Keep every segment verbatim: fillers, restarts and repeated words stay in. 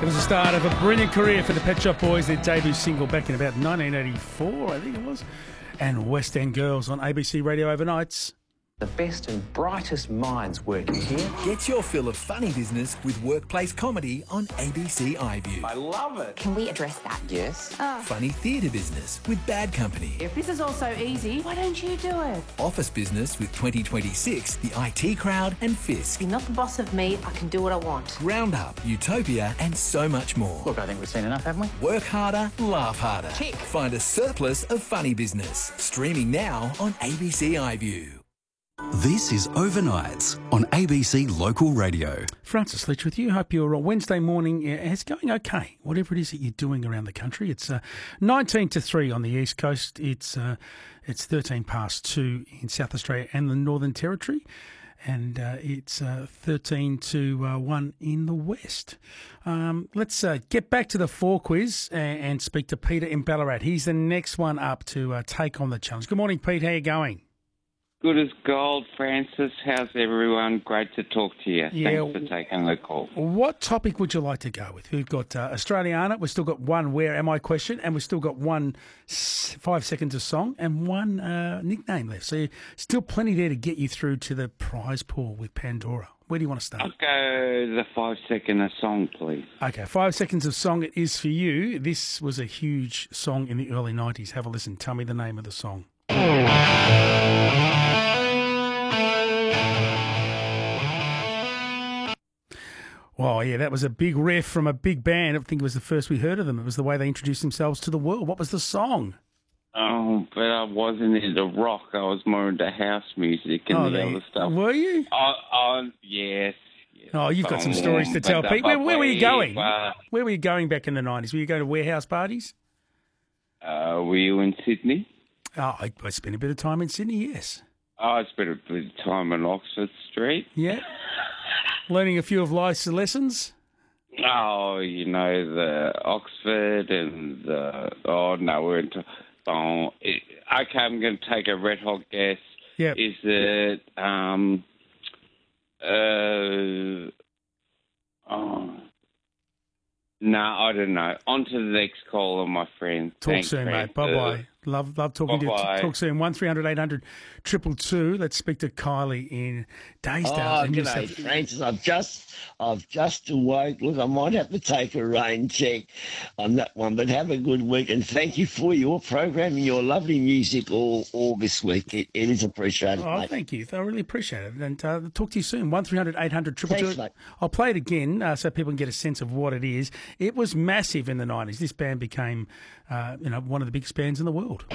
It was the start of a brilliant career for the Pet Shop Boys, their debut single back in about nineteen eighty-four, I think it was, and West End Girls on A B C Radio Overnights. The best and brightest minds working here. Get your fill of funny business with workplace comedy on A B C iView. I love it. Can we address that? Yes. Oh. Funny theatre business with Bad Company. If this is all so easy, why don't you do it? Office business with twenty twenty-six, the I T Crowd and Fisk. You're not the boss of me, I can do what I want. Roundup, Utopia and so much more. Look, I think we've seen enough, haven't we? Work harder, laugh harder. Tick. Find a surplus of funny business. Streaming now on A B C iView. This is Overnights on A B C Local Radio. Francis Litch with you. Hope your Wednesday morning is going okay, whatever it is that you're doing around the country. It's uh, nineteen to three on the East Coast. It's uh, it's thirteen past two in South Australia and the Northern Territory. And uh, it's uh, thirteen to one in the West. Um, let's uh, get back to the four quiz and, and speak to Peter in Ballarat. He's the next one up to uh, take on the challenge. Good morning, Pete. How are you going? Good as gold, Francis. How's everyone? Great to talk to you. Yeah. Thanks for taking the call. What topic would you like to go with? We've got uh, Australiana. We've still got one Where Am I question, and we've still got one s- five seconds of song and one uh, nickname left. So still plenty there to get you through to the prize pool with Pandora. Where do you want to start? I'll go the five second a song, please. Okay, five seconds of song it is for you. This was a huge song in the early nineties. Have a listen. Tell me the name of the song. Oh, yeah, that was a big riff from a big band. I think it was the first we heard of them. It was the way they introduced themselves to the world. What was the song? Oh, but I wasn't into rock. I was more into house music and Oh, the they- other stuff. Were you? Oh, oh yes. yes. Oh, you've got some Um, stories to tell, but Pete. Where, where were you going? Uh, Where were you going back in the nineties? Were you going to warehouse parties? uh, were you in Sydney? Oh, I, I spent a bit of time in Sydney, yes. Oh, I spent a bit of time on Oxford Street. Yeah. Learning a few of life's lessons? Oh, you know, the Oxford and the... Oh, no, we're into... Oh, it, okay, I'm going to take a red hot guess. Yep. Is it... Um, uh, oh, no, I don't know. On to the next caller, my friend. Talk Thanks, soon, Francis. mate. Bye-bye. Love love talking Bye-bye. to you. Talk soon. one three hundred eight hundred two two two. Let's speak to Kylie in Daysdale. Oh, in New g'day, South- Francis. I've just, I've just awoke. Look, I might have to take a rain check on that one, but have a good week and thank you for your program and your lovely music all, all this week. It, it is appreciated, Oh, mate. thank you. I really appreciate it. And uh, talk to you soon. one three hundred eight hundred two two two. Thanks, mate. I'll play it again uh, so people can get a sense of what it is. It was massive in the nineties. This band became, uh, you know, one of the biggest bands in the world.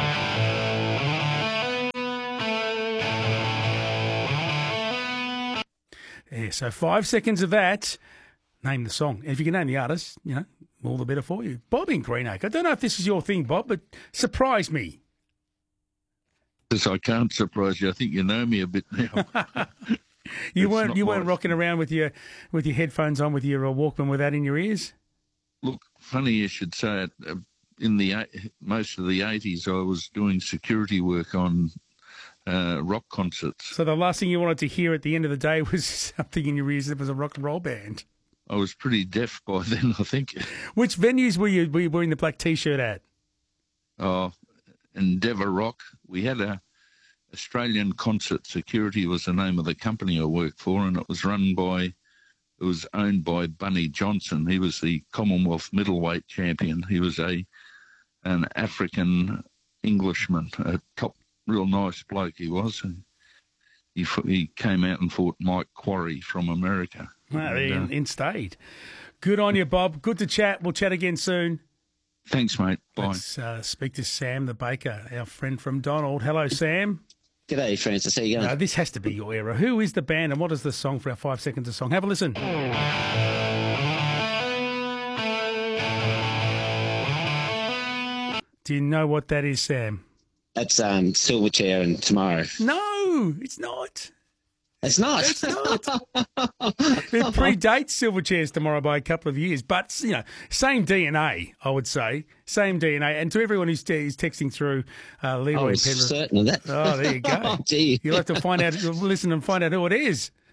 Yeah, so five seconds of that. Name the song. And if you can name the artist, you know, all the better for you. Bob in Greenacre. I don't know if this is your thing, Bob, but surprise me. Yes, I can't surprise you. I think you know me a bit now. You It's weren't not you weren't my- rocking around with your with your headphones on with your uh, Walkman with that in your ears? Look, funny you should say it. Uh, In the eight- most of the eighties, I was doing security work on uh, rock concerts. So the last thing you wanted to hear at the end of the day was something in your ears that was a rock and roll band. I was pretty deaf by then, I think. Which venues were you were you wearing the black T-shirt at? Oh, Endeavour Rock. We had a Australian Concert Security was the name of the company I worked for, and it was run by, it was owned by Bunny Johnson. He was the Commonwealth middleweight champion. He was a an African Englishman, a top, real nice bloke he was. And he f- he came out and fought Mike Quarry from America. Well, And, uh, in, in stayed. Good on you, Bob. Good to chat. We'll chat again soon. thanks, mate. Bye. Let's uh, speak to Sam the baker, our friend from Donald. Hello, Sam. G'day, Francis. How you going? Uh, this has to be your era. Who is the band and what is the song for our five seconds of song? Have a listen. Do you know what that is, Sam? That's um, Silverchair and Tomorrow. No, it's not. It's not. It's not. It predates Silverchairs Tomorrow by a couple of years, but you know, same D N A, I would say, same D N A. And to everyone who's, who's texting through, uh, I Leroy was Penrith. certain of that. Oh, there you go. Oh, gee. You'll have to find out, you'll listen and find out who it is.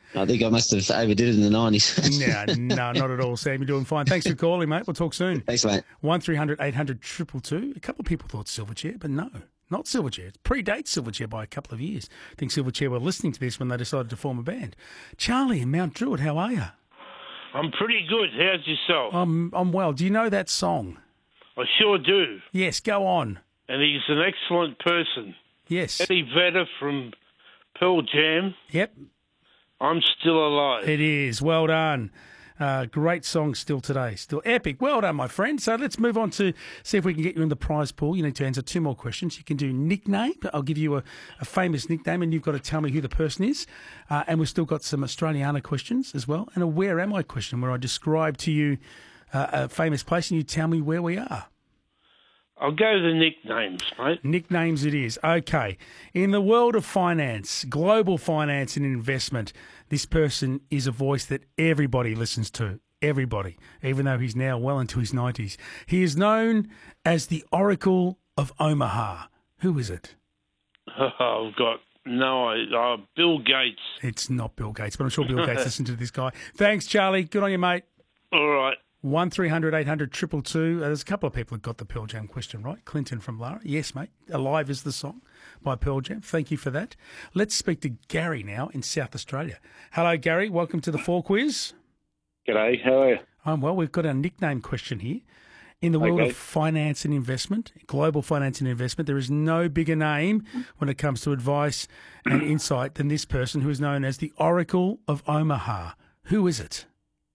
I think I must have overdid it in the nineties. No, no, not at all, Sam. You're doing fine. Thanks for calling, mate. We'll talk soon. Thanks, mate. one three hundred eight hundred two two two. A couple of people thought Silverchair, but no, not Silverchair. It predates Silverchair by a couple of years. I think Silverchair were listening to this when they decided to form a band. Charlie in Mount Druitt, how are you? I'm pretty good. How's yourself? I'm, I'm well. Do you know that song? I sure do. Yes, go on. And he's an excellent person. Yes. Eddie Vedder from Pearl Jam. Yep. I'm Still Alive. It is. Well done. Uh, great song still today. Still epic. Well done, my friend. So let's move on to see if we can get you in the prize pool. You need to answer two more questions. You can do nickname. I'll give you a, a famous nickname and you've got to tell me who the person is. Uh, and we've still got some Australiana questions as well. And a where am I question where I describe to you uh, a famous place and you tell me where we are. I'll go the nicknames, mate. Nicknames it is. Okay. In the world of finance, global finance and investment, this person is a voice that everybody listens to. Everybody. Even though he's now well into his nineties. He is known as the Oracle of Omaha. Who is it? Oh, I've got no idea. Uh, Bill Gates. It's not Bill Gates, but I'm sure Bill Gates listened to this guy. Thanks, Charlie. Good on you, mate. All right. one three hundred eight hundred two two two. There's a couple of people that got the Pearl Jam question right. Clinton from Lara. Yes, mate. Alive is the song by Pearl Jam. Thank you for that. Let's speak to Gary now in South Australia. Hello, Gary. Welcome to the Four Quiz. G'day. How are you? Um, well, we've got our nickname question here. In the world Okay. of finance and investment, global finance and investment, there is no bigger name when it comes to advice and insight than this person who is known as the Oracle of Omaha. Who is it?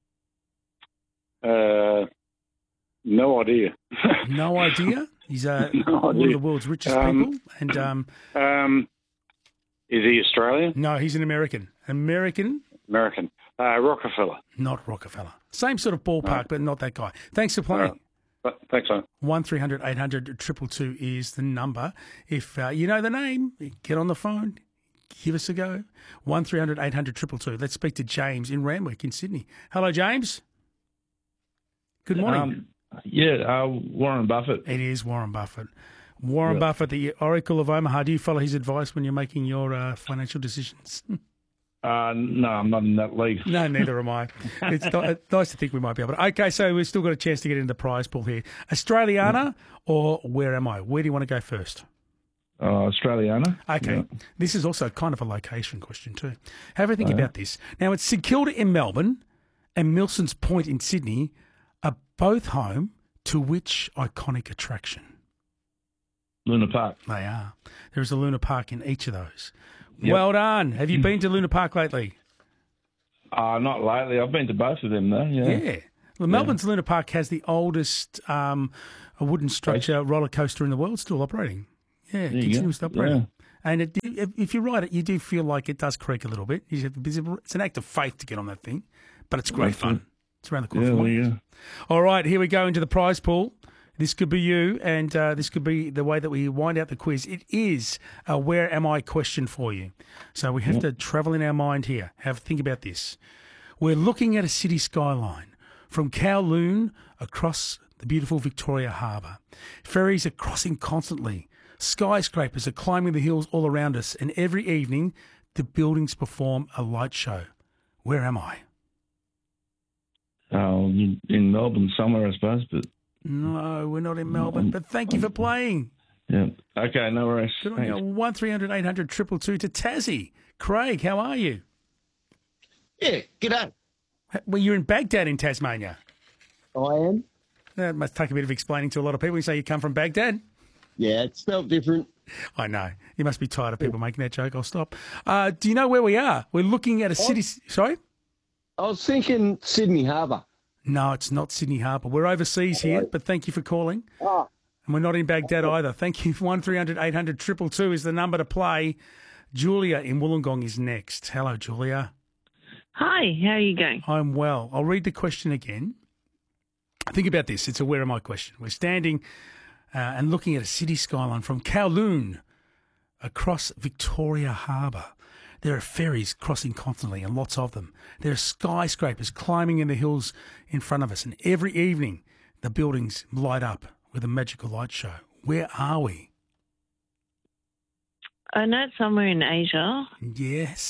Uh, no idea. No idea. He's uh, No one idea. of the world's richest Um, people. And um, Um, is he Australian? no, he's an American. American, American. Uh, Rockefeller. not Rockefeller. Same sort of ballpark, but not that guy. Thanks for playing. Right. Th- Thanks, man. one three hundred eight hundred two two two is the number. If uh, you know the name, get on the phone, give us a go. one three hundred eight hundred two two two. Let's speak to James in Randwick in Sydney. Hello, James. Good morning. Um, yeah, uh, Warren Buffett. It is Warren Buffett. Warren Yeah. Buffett, the Oracle of Omaha. Do you follow his advice when you're making your uh, financial decisions? Uh, no, I'm not in that league. No, neither am I. It's ni- nice to think we might be able to. Okay, so we've still got a chance to get into the prize pool here. Australiana or where am I? Where do you want to go first? Uh, Australiana. Okay, Yeah. this is also kind of a location question too. Have a think Oh, yeah. about this. Now, it's St Kilda in Melbourne and Milson's Point in Sydney are both home to which iconic attraction? Luna Park. They are. There is a Luna Park in each of those. Yep. Well done. Have you been to Luna Park lately? Uh, not lately. I've been to both of them, though. Yeah. Yeah. Well, Melbourne's Luna Park has the oldest um, a wooden structure roller coaster in the world still operating. Yeah, There you go. continuous operating. Yeah. And it, if, if you ride it, you do feel like it does creak a little bit. You have- It's an act of faith to get on that thing, but it's great That's fun. it. It's around the corner Yeah, from well, me. yeah. All right, here we go into the prize pool. This could be you, and uh, this could be the way that we wind out the quiz. It is a where am I question for you. So we have Yep. to travel in our mind here. Have think about this. We're looking at a city skyline from Kowloon across the beautiful Victoria Harbour. Ferries are crossing constantly. Skyscrapers are climbing the hills all around us, and every evening the buildings perform a light show. Where am I? Oh, in in Melbourne somewhere, I suppose. But No, we're not in Melbourne, but thank you for playing. yeah. Okay, no worries. Good on Thanks. you. one three hundred eight hundred two two two to Tassie. Craig, how are you? Yeah, g'day. Well, you're in Baghdad in Tasmania. I am. That must take a bit of explaining to a lot of people. You say you come from Baghdad? Yeah, it's spelled different. I know. You must be tired of people making that joke. I'll stop. Uh, do you know where we are? We're looking at a city... Sorry? I was thinking Sydney Harbour. No, it's not Sydney Harbour. We're overseas here, but thank you for calling. Ah. And we're not in Baghdad either. Thank you. one three hundred eight hundred two two two is the number to play. Julia in Wollongong is next. Hello, Julia. Hi, how are you going? I'm well. I'll read the question again. Think about this. It's a where am I question. We're standing uh, and looking at a city skyline from Kowloon across Victoria Harbour. There are ferries crossing constantly and lots of them. There are skyscrapers climbing in the hills in front of us. And every evening, the buildings light up with a magical light show. Where are we? I know it's somewhere in Asia. Yes.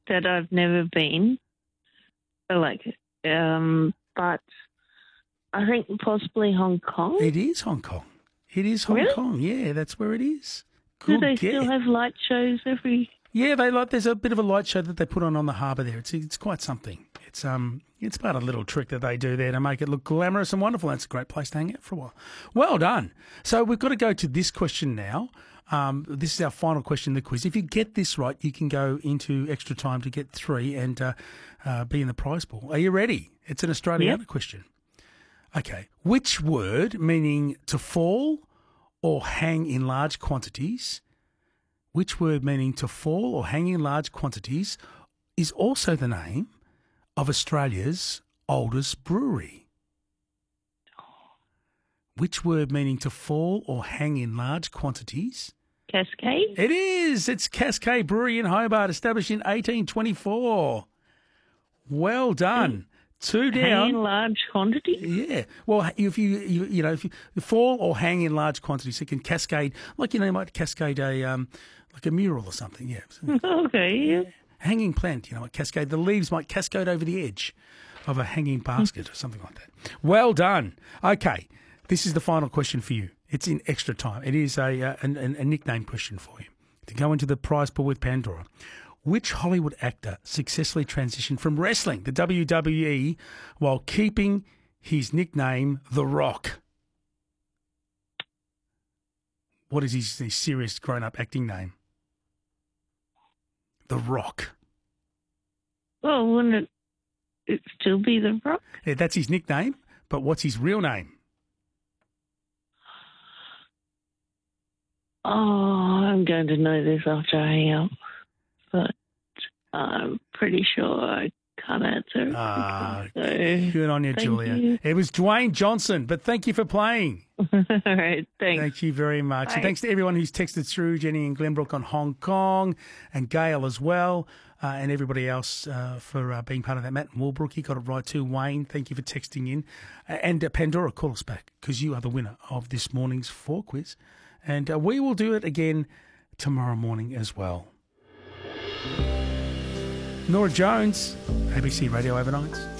that I've never been. I like it. Um, but I think possibly Hong Kong. It is Hong Kong. It is Hong Really? Kong. Yeah, that's where it is. Do Good they guess. still have light shows every... Yeah, they like. There's a bit of a light show that they put on on the harbour there. It's it's quite something. It's um it's about a little trick that they do there to make it look glamorous and wonderful. That's a great place to hang out for a while. Well done. So we've got to go to this question now. Um, this is our final question in the quiz. If you get this right, you can go into extra time to get three and uh, uh, be in the prize pool. Are you ready? It's an Australiana Yep. question. Okay. Which word meaning to fall or hang in large quantities? Which word meaning to fall or hang in large quantities is also the name of Australia's oldest brewery? Which word meaning to fall or hang in large quantities? Cascade? It is. It's Cascade Brewery in Hobart, established in eighteen twenty-four. Well done. Two down. Hang in large quantities? Yeah. Well, if you, you you know, if you fall or hang in large quantities, it can cascade, like, you know, you might cascade a, um, like a mural or something, yeah. Okay, yeah. Hanging plant, you know, like cascade. The leaves might cascade over the edge of a hanging basket or something like that. Well done. Okay, this is the final question for you. It's in extra time. It is a, a, a, a nickname question for you. To go into the prize pool with Pandora. Which Hollywood actor successfully transitioned from wrestling, the W W E, while keeping his nickname, The Rock? What is his, his serious grown-up acting name? The Rock. Well, wouldn't it, it still be The Rock? Yeah, that's his nickname, but what's his real name? Oh, I'm going to know this after I hang up, but I'm pretty sure I can't answer. Ah, so, good on you, thank Julia. you. It was Dwayne Johnson, but thank you for playing. All right, thanks. Thank you very much. Bye. And thanks to everyone who's texted through, Jenny and Glenbrook on Hong Kong, and Gail as well, uh, and everybody else uh, for uh, being part of that. Matt and Walbrook, you got it right too. Wayne, thank you for texting in. Uh, and uh, Pandora, call us back, because you are the winner of this morning's four quiz. And uh, we will do it again tomorrow morning as well. Nora Jones, A B C Radio Overnights.